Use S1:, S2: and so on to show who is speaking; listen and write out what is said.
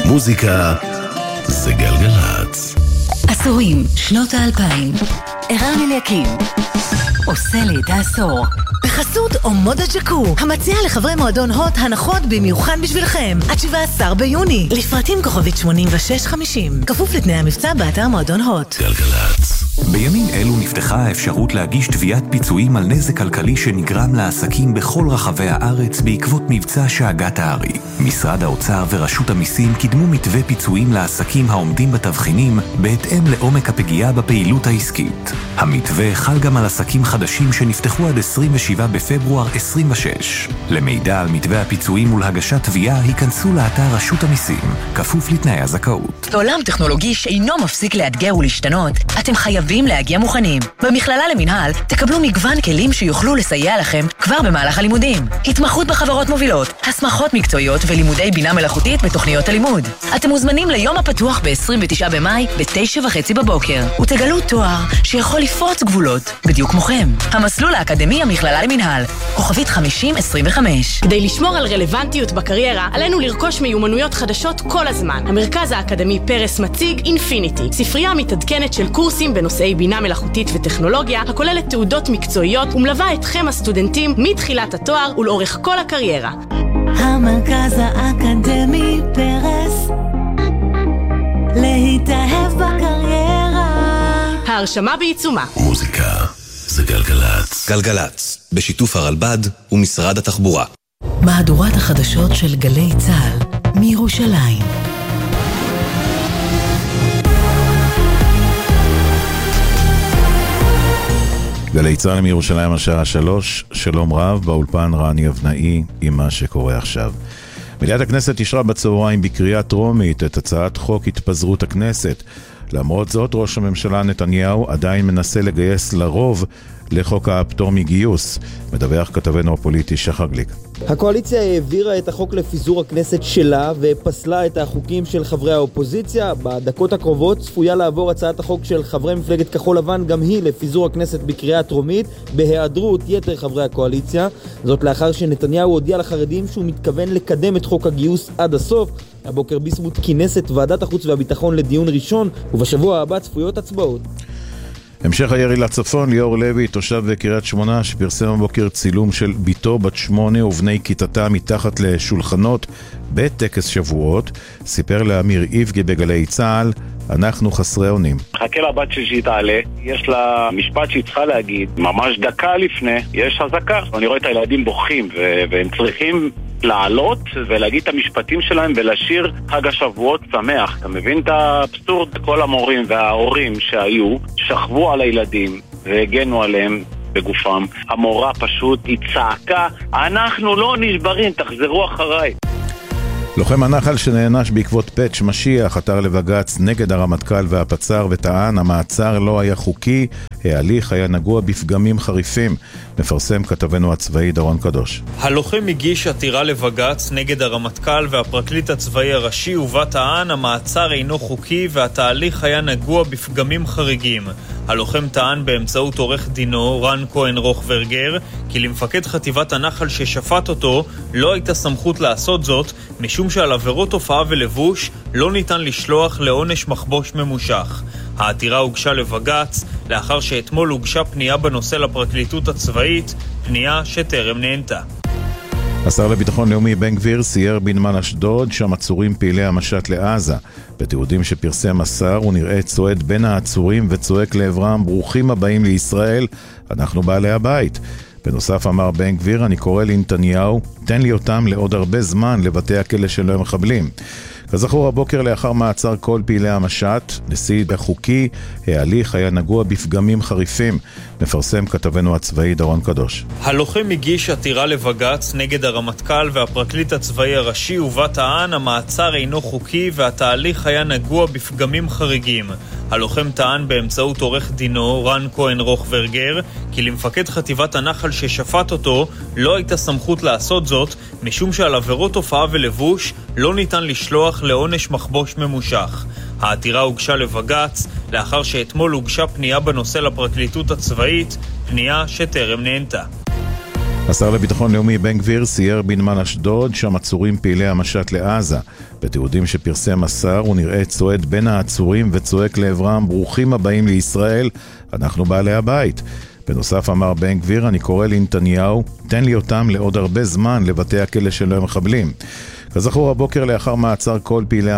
S1: מוזיקה זה גלגלץ.
S2: עשורים, שנות ה-2000. ערן אליקים עושה לי את העשור. בחסות אומודה ג'קו, המציעה לחברי מועדון הוט הנחות במיוחד בשבילכם. עד 17 ביוני. לפרטים כוכבית 8650. כפוף לתנאי המבצע באתר מועדון הוט.
S1: גלגלץ.
S3: בימים אלו נפתחה האפשרות להגיש תביעת פיצויים על נזק כלכלי שנגרם לעסקים בכל רחבי הארץ בעקבות מבצע שאגת הארי. משרד האוצר ורשות המיסים קידמו מתווה פיצויים לעסקים העומדים בתבחינים בהתאם לעומק הפגיעה בפעילות העסקית. המתווה חל גם על עסקים חדשים שנפתחו עד 27 בפברואר 26. למידע על מתווה הפיצויים ולהגשת תביעה היכנסו לאתר רשות המיסים, כפוף לתנאי הזכאות.
S2: בעולם טכנולוגי שאינו מפסיק לאתגר ולהשתנות, אתם חייבים להגיע מוכנים. במכללה למנהל תקבלו מגוון כלים שיוכלו לסייע לכם כבר במהלך הלימודים. התמחות בחברות מובילות, הסמכות מקצועיות ולימודי בינה מלאכותית בתוכניות הלימוד. אתם מוזמנים ליום הפתוח ב-29 במאי ב-9:30 בבוקר, ותגלו תואר שיכול לפרוץ גבולות, בדיוק כמוכם. המסלול האקדמי המכללה למנהל, כוכבית 5025.
S4: כדי לשמור על רלוונטיות בקריירה, עלינו לרכוש מיומנויות חדשות כל הזמן. המרכז האקדמי פרס מציג אינפיניטי, ספרייה מתעדכנת של קורסים בנושאי בינה מלאכותית וטכנולוגיה, הכוללת תעודות מקצועיות ומלווה אתכם הסטודנטים מתחילת התואר ולאורך כל הקריירה.
S5: המרכז האקדמי פרס, להתאהב בקריירה.
S4: ההרשמה בעיצומה.
S1: מוזיקה זה גלגלץ.
S6: גלגלץ, בשיתוף הרלב"ד ומשרד התחבורה.
S2: מהדורת החדשות של גלי צה"ל מירושלים.
S7: גלי צה"ל מירושלים השעה 3, שלום רב, באולפן רני אבנאי עם מה שקורה עכשיו. מליאת הכנסת אישרה בצהריים בקריאה טרומית את הצעת חוק התפזרות הכנסת. למרות זאת, ראש הממשלה נתניהו עדיין מנסה לגייס לרוב לחוק הפטור מגיוס. מדווח כתבנו הפוליטי שחר גליק.
S8: הקואליציה העבירה את החוק לפיזור הכנסת שלה ופסלה את החוקים של חברי האופוזיציה. בדקות הקרובות צפויה לעבור הצעת החוק של חברי מפלגת כחול לבן, גם היא לפיזור הכנסת בקריאה טרומית, בהיעדרות יתר חברי הקואליציה. זאת לאחר שנתניהו הודיע לחרדים שהוא מתכוון לקדם את חוק הגיוס עד הסוף. הבוקר ביסמוט כינס את ועדת החוץ והביטחון לדיון ראשון, ובשבוע הבא צפויות הצבעות.
S7: המשך הירי לצפון, ליאור לוי, תושב קריית שמונה, שפרסם הבוקר צילום של ביתו בת 8 ובני כיתתה מתחת לשולחנות בטקס שבועות, סיפר לאמיר איבגי בגלי צה"ל, אנחנו חסרי אונים.
S9: חכה לבת שהיא תעלה, יש לה משפט שהיא צריכה להגיד, ממש דקה לפני, יש הזקה. אני רואה את הילדים בוכים והם צריכים לעלות ולהגיד את המשפטים שלהם ולשיר חג השבועות שמח. אתה מבין את האבסורד? כל המורים וההורים שהיו שכבו על הילדים והגנו עליהם בגופם. המורה פשוט היא צעקה, אנחנו לא נשברים, תחזרו אחריי.
S7: לוחם הנחל שנענש בעקבות פאץ' משיח עתר לבג"ץ נגד הרמטכ"ל והפצ"ר וטען המעצר לא היה חוקי, ההליך היה נגוע בפגמים חריפים. מפרסם כתבנו הצבאי דורון קדוש.
S10: הלוחם הגיש עתירה לבג"ץ נגד הרמטכ"ל והפרקליט הצבאי הראשי, ובה טען המעצר אינו חוקי והתהליך היה נגוע בפגמים חריגים. הלוחם טען באמצעות עורך דינו רן כהן רוחברגר כי למפקד חטיבת הנחל ששפט אותו לא הייתה סמכות לעשות זאת, משום שעל עבירות הופעה ולבוש לא ניתן לשלוח לעונש מחבוש ממושך. העתירה הוגשה לבג"ץ לאחר שאתמול הוגשה פנייה בנושא לפרקליטות הצבאית, פנייה שטרם נענתה.
S7: השר לביטחון לאומי בן גביר סייר בנמל אשדוד, שם עצורים פעילי המשט לעזה. בתיעודים שפרסם השר הוא נראה צועד בין העצורים וצועק לעברם, ברוכים הבאים לישראל, אנחנו בעלי הבית. בנוסף אמר בן גביר, אני קורא לנתניהו, תן לי אותם לעוד הרבה זמן לבתי הכלא של המחבלים. כזכור, הבוקר לאחר מעצר כל פעילי המשט, נשיא החוקי, ההליך היה נגוע בפגמים חריפים. מפרסם כתבנו הצבאי דורון קדוש.
S10: הלוחם הגיש עתירה לבג"ץ נגד הרמטכ"ל והפרקליט הצבאי הראשי, ובה טען המעצר אינו חוקי והתהליך היה נגוע בפגמים חריגים. הלוחם טען באמצעות עורך דינו רן כהן רוחברגר כי למפקד חטיבת הנחל ששפט אותו לא הייתה סמכות לעשות זאת, משום שעל עבירות הופעה ולבוש לא ניתן לשלוח לעונש מחבוש ממושך. העתירה הוגשה לבג"ץ לאחר שאתמול הוגשה פנייה בנושא לפרקליטות הצבאית, פנייה שטרם נענתה.
S7: השר לביטחון לאומי בן גביר סייר בנמל אשדוד, שם עצורים פעילי המשט לעזה. בתיעודים שפרסם השר הוא נראה צועד בין העצורים וצועק לעברם ברוכים הבאים לישראל, אנחנו בעלי הבית. בנוסף אמר בן גביר, אני קורא לנתניהו, תן לי אותם לעוד הרבה זמן לבתי הכלא שלא מחבלים. כזכור הבוקר לאחר מעצר כל פעילי